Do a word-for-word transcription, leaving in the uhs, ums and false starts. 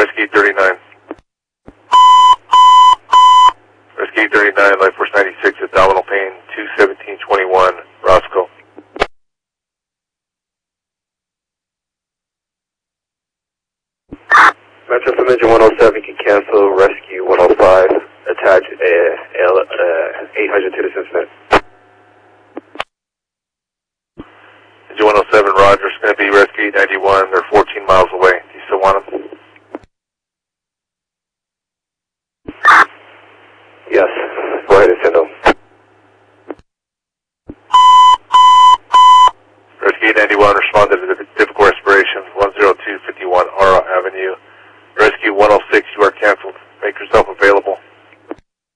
Rescue thirty-nine. Rescue thirty-nine, Life Force ninety-six, abdominal pain, two seventeen twenty-one, Roscoe. Metro from engine one oh seven can cancel, rescue one oh five, attach uh, L, uh, eight hundred to this incident. Engine one oh seven, Roger, it's going to be Rescue ninety-one, they're fourteen miles away. Do you still want them? Yes, go ahead and send them. Rescue ninety-one responded to